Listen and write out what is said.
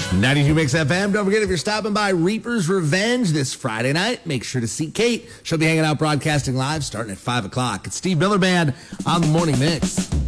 92 Mix FM. Don't forget, if you're stopping by Reaper's Revenge this Friday night, make sure to see Kate. She'll be hanging out broadcasting live starting at 5 o'clock. It's Steve Miller Band on the Morning Mix.